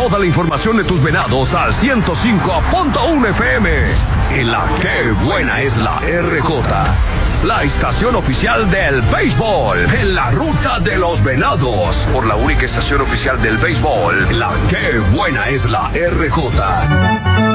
toda la información de tus Venados al 105.1 FM. En la que buena es la RJ. La estación oficial del béisbol en la ruta de los Venados. Por la única estación oficial del béisbol. La que buena es la RJ.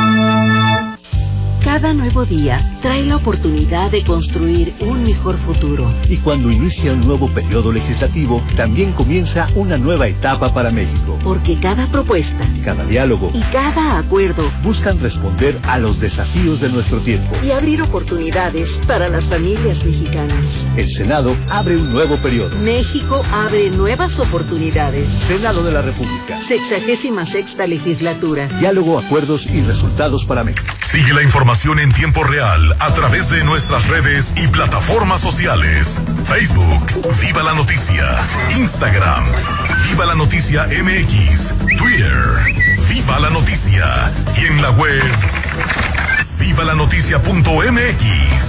Cada nuevo día trae la oportunidad de construir un mejor futuro. Y cuando inicia un nuevo periodo legislativo, también comienza una nueva etapa para México. Porque cada propuesta, cada diálogo y cada acuerdo buscan responder a los desafíos de nuestro tiempo y abrir oportunidades para las familias mexicanas. El Senado abre un nuevo periodo. México abre nuevas oportunidades. Senado de la República. 66ª legislatura. Diálogo, acuerdos y resultados para México. Sigue la información en tiempo real a través de nuestras redes y plataformas sociales. Facebook, Viva la Noticia. Instagram, Viva la Noticia MX. Twitter, Viva la Noticia. Y en la web, vivalanoticia.mx.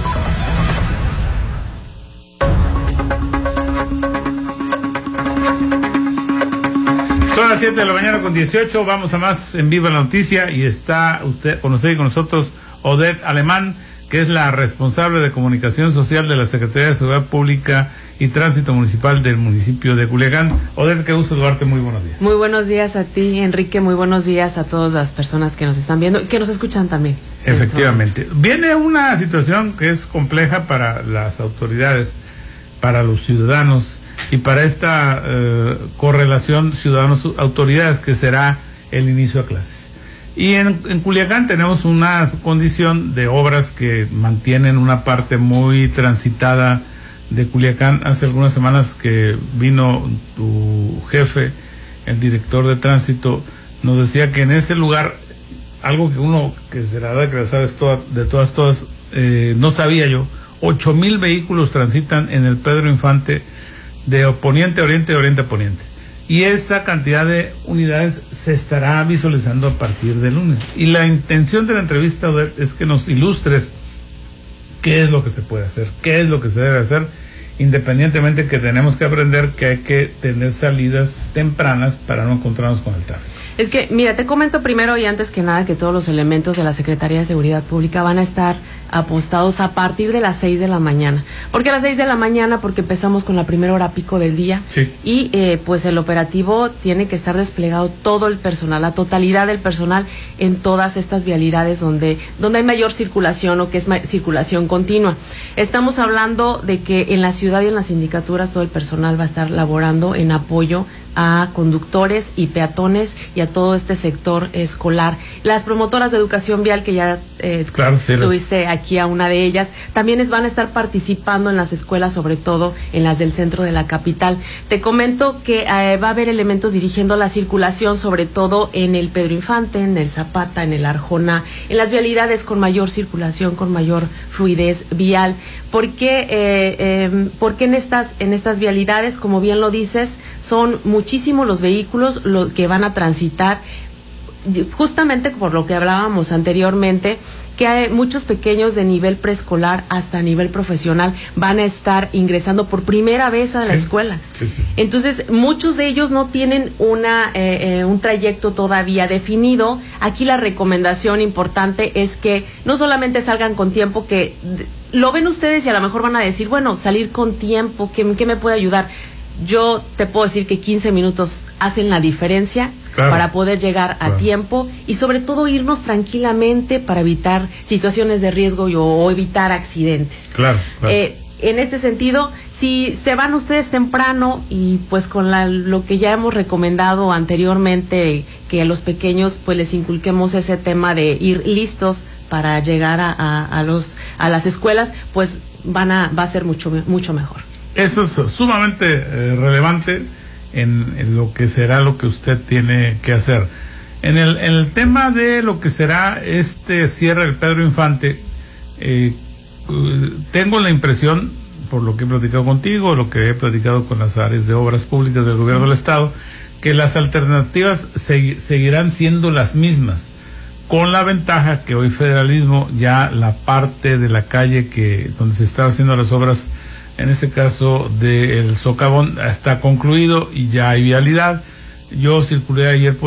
Son las 7 de la mañana con 18, vamos a más en Viva la Noticia y está con usted y con nosotros Odette Alemán, que es la responsable de comunicación social de la Secretaría de Seguridad Pública y Tránsito Municipal del municipio de Culiacán. Odette, qué gusto saludarte, muy buenos días. Muy buenos días a ti, Enrique, muy buenos días a todas las personas que nos están viendo y que nos escuchan también. Efectivamente. Viene una situación que es compleja para las autoridades, para los ciudadanos, y para esta correlación ciudadanos-autoridades que será el inicio a clases. Y en Culiacán tenemos una condición de obras que mantienen una parte muy transitada de Culiacán. Hace algunas semanas que vino tu jefe, el director de tránsito, nos decía que en ese lugar, algo que uno que se la da que la sabes de todas, no sabía yo, 8,000 vehículos transitan en el Pedro Infante de poniente a oriente, de oriente a poniente. Y esa cantidad de unidades se estará visualizando a partir de lunes. Y la intención de la entrevista es que nos ilustres qué es lo que se puede hacer, qué es lo que se debe hacer, independientemente que tenemos que aprender que hay que tener salidas tempranas para no encontrarnos con el tráfico. Es que, mira, te comento primero y antes que nada que todos los elementos de la Secretaría de Seguridad Pública van a estar apostados a partir de las 6 de la mañana. ¿Por qué a las 6 de la mañana? Porque empezamos con la primera hora pico del día. Sí. Y pues el operativo tiene que estar desplegado todo el personal, la totalidad del personal en todas estas vialidades donde hay mayor circulación o que es circulación continua. Estamos hablando de que en la ciudad y en las sindicaturas todo el personal va a estar laborando en apoyo a conductores y peatones y a todo este sector escolar. Las promotoras de educación vial, que ya claro, sí, tuviste aquí a una de ellas, también van a estar participando en las escuelas, sobre todo en las del centro de la capital. Te comento que va a haber elementos dirigiendo la circulación, sobre todo en el Pedro Infante, en el Zapata, en el Arjona, en las vialidades con mayor circulación, con mayor fluidez vial. ¿Por qué en estas vialidades, como bien lo dices, son muchísimos los vehículos que van a transitar, justamente por lo que hablábamos anteriormente, que hay muchos pequeños de nivel preescolar hasta nivel profesional van a estar ingresando por primera vez a la escuela. Sí. Entonces, muchos de ellos no tienen un trayecto todavía definido. Aquí la recomendación importante es que no solamente salgan con tiempo, que lo ven ustedes y a lo mejor van a decir, bueno, salir con tiempo, ¿qué me puede ayudar? Yo te puedo decir que 15 minutos hacen la diferencia. Claro. Para poder llegar a tiempo y sobre todo irnos tranquilamente para evitar situaciones de riesgo o evitar accidentes. Claro. En este sentido, si se van ustedes temprano y pues con lo que ya hemos recomendado anteriormente, que a los pequeños pues les inculquemos ese tema de ir listos para llegar a las escuelas, pues va a ser mucho mejor. Eso es sumamente relevante en lo que será lo que usted tiene que hacer. En el tema de lo que será este cierre del Pedro Infante, tengo la impresión, por lo que he platicado contigo, lo que he platicado con las áreas de obras públicas del gobierno del estado, que las alternativas seguirán siendo las mismas, con la ventaja que hoy Federalismo, ya la parte de la calle donde se están haciendo las obras, en este caso del socavón, está concluido y ya hay vialidad. Yo circulé ayer por